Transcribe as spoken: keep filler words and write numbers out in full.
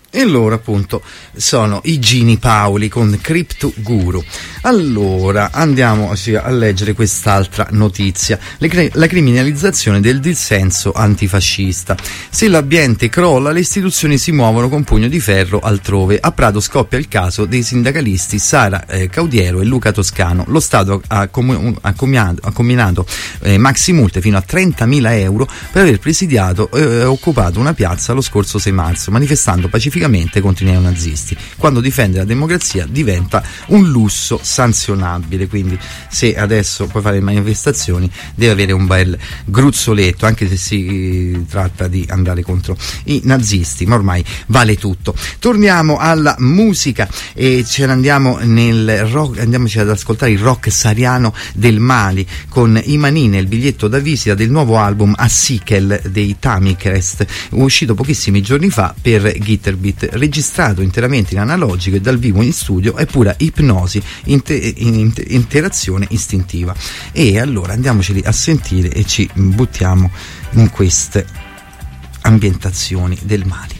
E loro appunto sono i Gini Paoli con Crypto Guru. Allora andiamo sì, a leggere quest'altra notizia: Le, la criminalizzazione del dissenso antifascista. Se l'ambiente crolla, le istituzioni si muovono con pugno di ferro altrove. A Prato scoppia il caso dei sindacalisti Sara eh, Caudiero e Luca Toscano. Lo Stato ha, com- ha, combinato, ha combinato eh, maxi multe fino a trentamila euro per aver presidiato e eh, occupato una piazza lo scorso sei marzo, manifestando pacificamente contro i neonazisti, quando difendere la democrazia diventa un lusso sanzionabile. Quindi se adesso puoi fare manifestazioni deve avere un bel gruzzoletto, anche se si tratta di andare contro i nazisti, ma ormai vale tutto. Torniamo alla musica e ce ne andiamo nel rock, andiamoci ad ascoltare il rock sariano del Mali con I Manine, il biglietto da visita del nuovo album A Sikel dei Tamicrest, uscito pochissimi giorni fa per Guitar Beat, registrato interamente in analogico e dal vivo in studio, è pura ipnosi, inter- inter- interazione istintiva. E allora andiamoceli a sentire e ci buttiamo in queste ambientazioni del Mali.